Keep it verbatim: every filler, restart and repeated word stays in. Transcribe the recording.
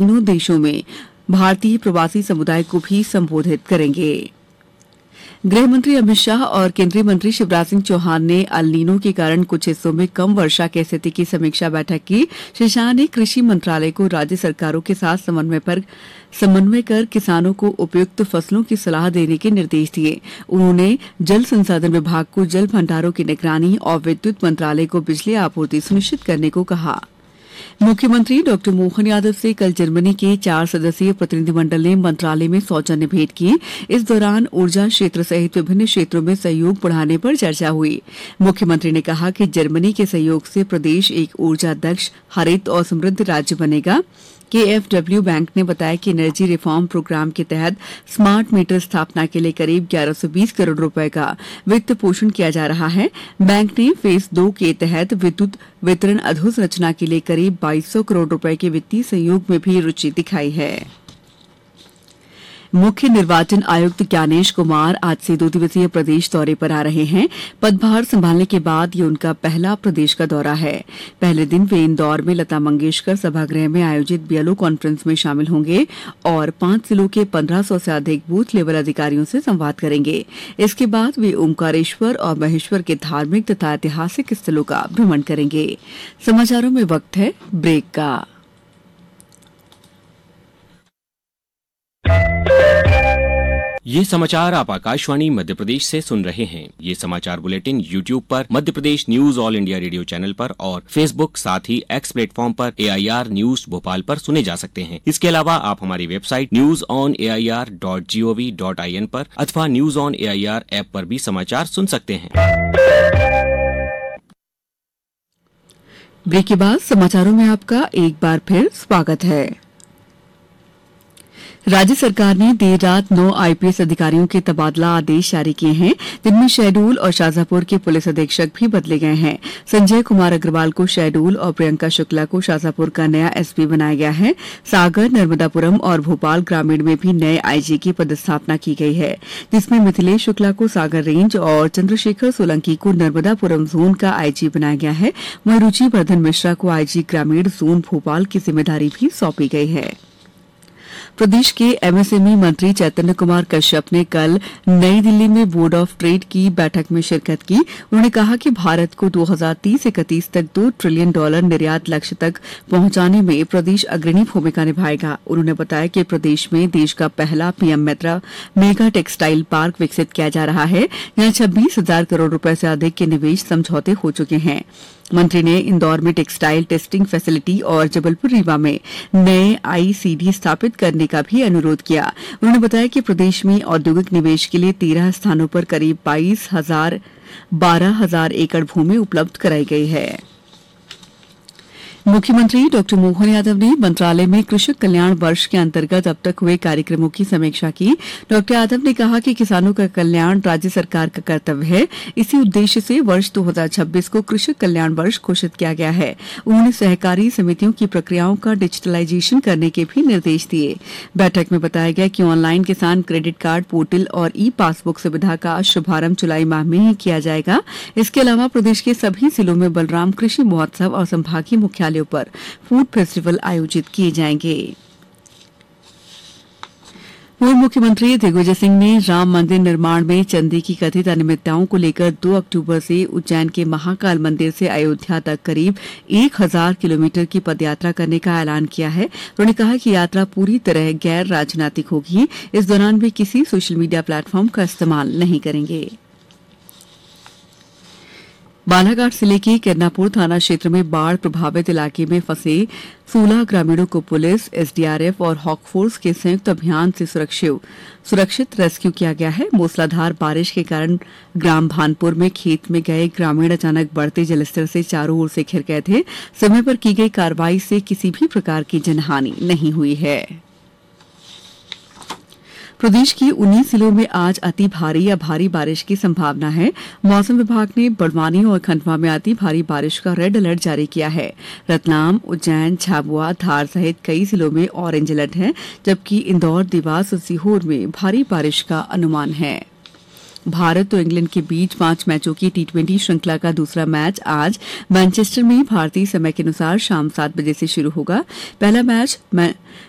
तीनों देशों में भारतीय प्रवासी समुदाय को भी संबोधित करेंगे। गृह मंत्री अमित शाह और केंद्रीय मंत्री शिवराज सिंह चौहान ने अल नीनो के कारण कुछ हिस्सों में कम वर्षा की स्थिति की समीक्षा बैठक की। श्री शाह ने कृषि मंत्रालय को राज्य सरकारों के साथ समन्वय पर समन्वय कर किसानों को उपयुक्त फसलों की सलाह देने के निर्देश दिए। उन्होंने जल संसाधन विभाग को जल भंडारों की निगरानी और विद्युत मंत्रालय को बिजली आपूर्ति सुनिश्चित करने को कहा। मुख्यमंत्री डॉक्टर मोहन यादव से कल जर्मनी के चार सदस्यीय प्रतिनिधिमंडल ने मंत्रालय में सौजन्य भेंट की। इस दौरान ऊर्जा क्षेत्र सहित विभिन्न क्षेत्रों में सहयोग बढ़ाने पर चर्चा हुई। मुख्यमंत्री ने कहा कि जर्मनी के सहयोग से प्रदेश एक ऊर्जा दक्ष, हरित और समृद्ध राज्य बनेगा। केएफडब्ल्यू बैंक ने बताया कि एनर्जी रिफॉर्म प्रोग्राम के तहत स्मार्ट मीटर स्थापना के लिए करीब ग्यारह सौ बीस करोड़ रुपए का वित्त पोषण किया जा रहा है। बैंक ने फेज दो के तहत विद्युत वितरण अधोसंरचना के लिए करीब बाईस सौ करोड़ रुपए के वित्तीय सहयोग में भी रुचि दिखाई है। मुख्य निर्वाचन आयुक्त ज्ञानेश कुमार आज से दो दिवसीय प्रदेश दौरे पर आ रहे हैं। पदभार संभालने के बाद ये उनका पहला प्रदेश का दौरा है। पहले दिन वे इंदौर में लता मंगेशकर सभागृह में आयोजित बीएलओ कॉन्फ्रेंस में शामिल होंगे और पांच जिलों के पंद्रह सौ से अधिक बूथ लेवल अधिकारियों से संवाद करेंगे। इसके बाद वे ओंकारेश्वर और महेश्वर के धार्मिक तथा ऐतिहासिक स्थलों का भ्रमण करेंगे। समाचारों में वक्त है ब्रेक का। ये समाचार आप आकाशवाणी मध्य प्रदेश से सुन रहे हैं। ये समाचार बुलेटिन यूट्यूब पर Madhya Pradesh news all India radio channel पर और फेसबुक साथ ही एक्स प्लेटफॉर्म पर एआईआर न्यूज भोपाल पर सुने जा सकते हैं। इसके अलावा आप हमारी website news on AIR dot gov dot IN पर अथवा न्यूज ऑन एआईआर ऐप पर भी समाचार सुन सकते हैं। ब्रेक के बाद समाचारों में आपका एक बार फिर स्वागत है। राज्य सरकार ने देर रात नौ आईपीएस अधिकारियों के तबादला आदेश जारी किए हैं, जिनमें शहडोल और शाजापुर के पुलिस अधीक्षक भी बदले गए हैं। संजय कुमार अग्रवाल को शहडोल और प्रियंका शुक्ला को शाजापुर का नया एसपी बनाया गया है। सागर, नर्मदापुरम और भोपाल ग्रामीण में भी नए आईजी की पदस्थापना की गई है, जिसमें मिथिलेश शुक्ला को सागर रेंज और चंद्रशेखर सोलंकी को नर्मदापुरम जोन का आईजी बनाया गया है। वहीं रुचि वर्धन मिश्रा को आईजी ग्रामीण जोन भोपाल की जिम्मेदारी भी सौंपी गई है। प्रदेश के एमएसएमई मंत्री चैतन्य कुमार कश्यप ने कल नई दिल्ली में बोर्ड ऑफ ट्रेड की बैठक में शिरकत की। उन्होंने कहा कि भारत को दो हज़ार तीस इकतीस तक दो ट्रिलियन डॉलर निर्यात लक्ष्य तक पहुंचाने में प्रदेश अग्रणी भूमिका निभाएगा। उन्होंने बताया कि प्रदेश में देश का पहला PM metro mega textile park विकसित किया जा रहा है। यहां छब्बीस हजार करोड़ रुपए से अधिक के निवेश समझौते हो चुके हैं। मंत्री ने इंदौर में टेक्सटाइल टेस्टिंग फैसिलिटी और जबलपुर रीवा में नए आईसीडी स्थापित करने का भी अनुरोध किया। उन्होंने बताया कि प्रदेश में औद्योगिक निवेश के लिए तेरह स्थानों पर करीब बाईस हजार बारह हजार एकड़ भूमि उपलब्ध कराई गई है। मुख्यमंत्री डॉक्टर मोहन यादव ने मंत्रालय में कृषक कल्याण वर्ष के अंतर्गत अब तक हुए कार्यक्रमों की समीक्षा की। डॉक्टर यादव ने कहा कि किसानों का कल्याण राज्य सरकार का कर्तव्य है। इसी उद्देश्य से वर्ष दो हज़ार छब्बीस को कृषक कल्याण वर्ष घोषित किया गया है। उन्होंने सहकारी समितियों की प्रक्रियाओं का डिजिटलाइजेशन करने के भी निर्देश दिए। बैठक में बताया गया कि ऑनलाइन किसान क्रेडिट कार्ड पोर्टल और ई पासबुक सुविधा का शुभारंभ जुलाई माह में ही किया जाएगा। इसके अलावा प्रदेश के सभी जिलों में बलराम कृषि महोत्सव और संभागीय मुख्यालय पर फूड फेस्टिवल आयोजित किए जाएंगे। पूर्व मुख्यमंत्री दिग्विजय सिंह ने राम मंदिर निर्माण में चंदी की कथित अनियमितताओं को लेकर दो अक्टूबर से उज्जैन के महाकाल मंदिर से अयोध्या तक करीब एक हजार किलोमीटर की पदयात्रा करने का ऐलान किया है। उन्होंने कहा कि यात्रा पूरी तरह गैर राजनीतिक होगी। इस दौरान वे किसी सोशल मीडिया प्लेटफॉर्म का इस्तेमाल नहीं करेंगे। बालाघाट जिले के किरनापुर थाना क्षेत्र में बाढ़ प्रभावित इलाके में फंसे सोलह ग्रामीणों को पुलिस, एसडीआरएफ और हॉकफोर्स के संयुक्त अभियान से सुरक्षित रेस्क्यू किया गया है। मूसलाधार बारिश के कारण ग्राम भानपुर में खेत में गए ग्रामीण अचानक बढ़ते जलस्तर से चारों ओर से घिर गए थे। समय पर की गई कार्रवाई से किसी भी प्रकार की जनहानि नहीं हुई है। प्रदेश के उन्नीस जिलों में आज अति भारी या भारी बारिश की संभावना है। मौसम विभाग ने बड़वानी और खंडवा में अति भारी बारिश का रेड अलर्ट जारी किया है। रतलाम, उज्जैन, झाबुआ, धार सहित कई जिलों में ऑरेंज अलर्ट है, जबकि इंदौर, देवास और सीहोर में भारी बारिश का अनुमान है। भारत और इंग्लैंड के बीच पांच मैचों की टी ट्वेंटी श्रृंखला का दूसरा मैच आज मैनचेस्टर में भारतीय समय के अनुसार शाम सात बजे से शुरू होगा। पहला मैच